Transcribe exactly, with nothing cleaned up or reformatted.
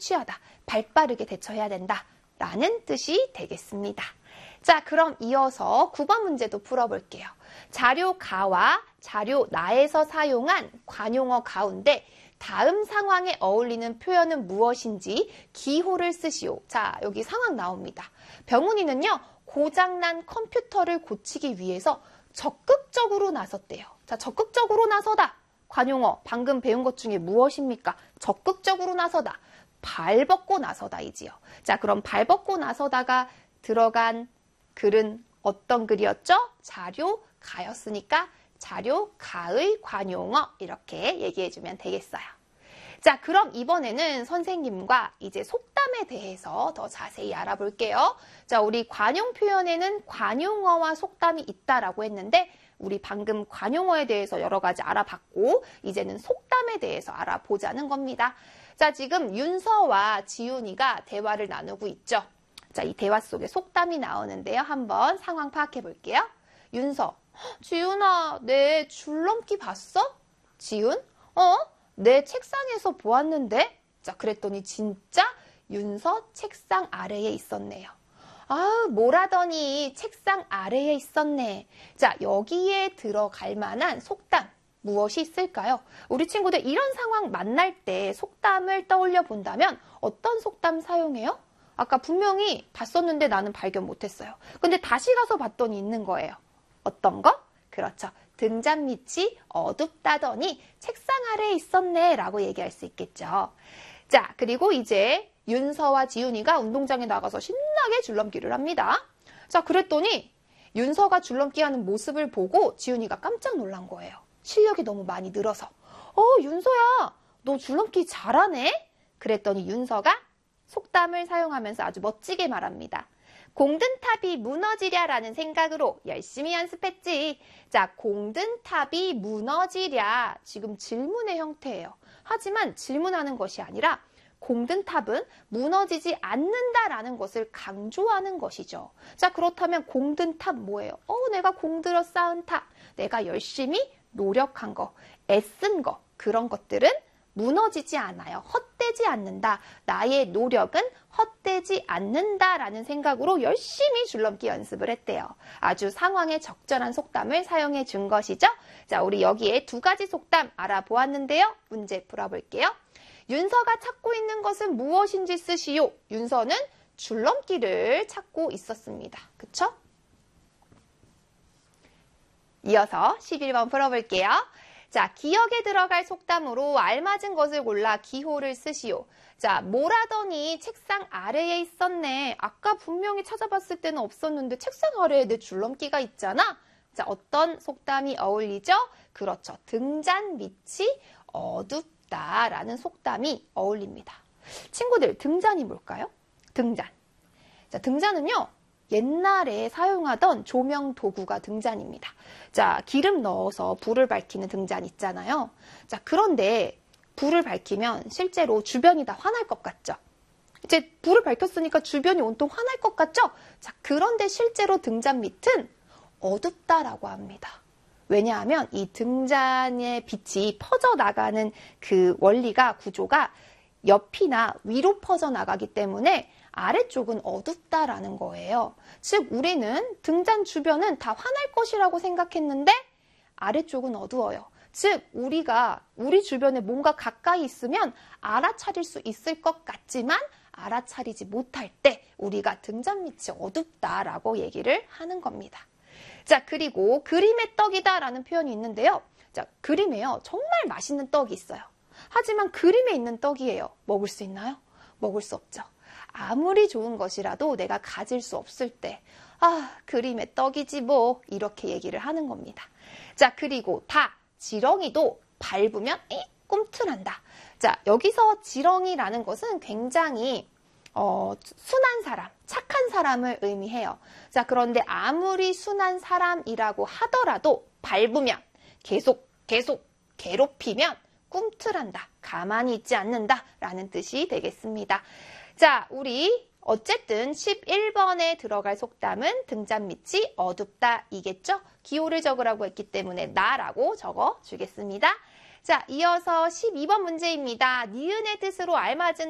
취하다, 발빠르게 대처해야 된다 라는 뜻이 되겠습니다. 자, 그럼 이어서 구 번 문제도 풀어볼게요. 자료 가와 자료 나에서 사용한 관용어 가운데 다음 상황에 어울리는 표현은 무엇인지 기호를 쓰시오. 자, 여기 상황 나옵니다. 병훈이는요, 고장난 컴퓨터를 고치기 위해서 적극적으로 나섰대요. 자, 적극적으로 나서다. 관용어, 방금 배운 것 중에 무엇입니까? 적극적으로 나서다. 발 벗고 나서다이지요. 자, 그럼 발 벗고 나서다가 들어간 글은 어떤 글이었죠? 자료 가였으니까 자료 가의 관용어 이렇게 얘기해주면 되겠어요. 자, 그럼 이번에는 선생님과 이제 속담에 대해서 더 자세히 알아볼게요. 자, 우리 관용 표현에는 관용어와 속담이 있다라고 했는데 우리 방금 관용어에 대해서 여러 가지 알아봤고 이제는 속담에 대해서 알아보자는 겁니다. 자, 지금 윤서와 지훈이가 대화를 나누고 있죠. 자, 이 대화 속에 속담이 나오는데요. 한번 상황 파악해 볼게요. 윤서, 지훈아, 내 줄넘기 봤어? 지훈, 어? 내 책상에서 보았는데? 자, 그랬더니 진짜 윤서 책상 아래에 있었네요. 아, 뭐라더니 책상 아래에 있었네. 자, 여기에 들어갈 만한 속담 무엇이 있을까요? 우리 친구들 이런 상황 만날 때 속담을 떠올려 본다면 어떤 속담 사용해요? 아까 분명히 봤었는데 나는 발견 못했어요. 근데 다시 가서 봤더니 있는 거예요. 어떤 거? 그렇죠. 등잔 밑이 어둡다더니 책상 아래에 있었네 라고 얘기할 수 있겠죠. 자, 그리고 이제 윤서와 지훈이가 운동장에 나가서 신나게 줄넘기를 합니다. 자, 그랬더니 윤서가 줄넘기 하는 모습을 보고 지훈이가 깜짝 놀란 거예요. 실력이 너무 많이 늘어서. 어, 윤서야, 너 줄넘기 잘하네? 그랬더니 윤서가 속담을 사용하면서 아주 멋지게 말합니다. 공든탑이 무너지랴라는 생각으로 열심히 연습했지. 자, 공든탑이 무너지랴. 지금 질문의 형태예요. 하지만 질문하는 것이 아니라 공든탑은 무너지지 않는다라는 것을 강조하는 것이죠. 자, 그렇다면 공든탑 뭐예요? 어, 내가 공들여 쌓은 탑. 내가 열심히 노력한 거, 애쓴 거, 그런 것들은 무너지지 않아요. 헛되지 않는다. 나의 노력은 헛되지 않는다라는 생각으로 열심히 줄넘기 연습을 했대요. 아주 상황에 적절한 속담을 사용해 준 것이죠. 자, 우리 여기에 두 가지 속담 알아보았는데요. 문제 풀어볼게요. 윤서가 찾고 있는 것은 무엇인지 쓰시오. 윤서는 줄넘기를 찾고 있었습니다. 그쵸? 이어서 십일 번 풀어볼게요. 자, 기억에 들어갈 속담으로 알맞은 것을 골라 기호를 쓰시오. 자, 뭐라더니 책상 아래에 있었네. 아까 분명히 찾아봤을 때는 없었는데 책상 아래에 내 줄넘기가 있잖아. 자, 어떤 속담이 어울리죠? 그렇죠. 등잔 밑이 어둡다라는 속담이 어울립니다. 친구들, 등잔이 뭘까요? 등잔. 자, 등잔은요, 옛날에 사용하던 조명 도구가 등잔입니다. 자, 기름 넣어서 불을 밝히는 등잔 있잖아요. 자, 그런데 불을 밝히면 실제로 주변이 다 환할 것 같죠? 이제 불을 밝혔으니까 주변이 온통 환할 것 같죠? 자, 그런데 실제로 등잔 밑은 어둡다라고 합니다. 왜냐하면 이 등잔의 빛이 퍼져나가는 그 원리가, 구조가 옆이나 위로 퍼져나가기 때문에 아래쪽은 어둡다라는 거예요. 즉, 우리는 등잔 주변은 다 환할 것이라고 생각했는데 아래쪽은 어두워요. 즉, 우리가 우리 주변에 뭔가 가까이 있으면 알아차릴 수 있을 것 같지만 알아차리지 못할 때 우리가 등잔 밑이 어둡다라고 얘기를 하는 겁니다. 자, 그리고 그림의 떡이다라는 표현이 있는데요. 자, 그림에요, 정말 맛있는 떡이 있어요. 하지만 그림에 있는 떡이에요. 먹을 수 있나요? 먹을 수 없죠. 아무리 좋은 것이라도 내가 가질 수 없을 때, 아, 그림의 떡이지 뭐, 이렇게 얘기를 하는 겁니다. 자, 그리고 다, 지렁이도 밟으면 이 꿈틀한다. 자, 여기서 지렁이라는 것은 굉장히 어, 순한 사람, 착한 사람을 의미해요. 자, 그런데 아무리 순한 사람이라고 하더라도 밟으면, 계속 계속 괴롭히면 꿈틀한다, 가만히 있지 않는다 라는 뜻이 되겠습니다. 자, 우리 어쨌든 십일 번에 들어갈 속담은 등잔 밑이 어둡다 이겠죠? 기호를 적으라고 했기 때문에 나라고 적어주겠습니다. 자, 이어서 십이 번 문제입니다. 니은의 뜻으로 알맞은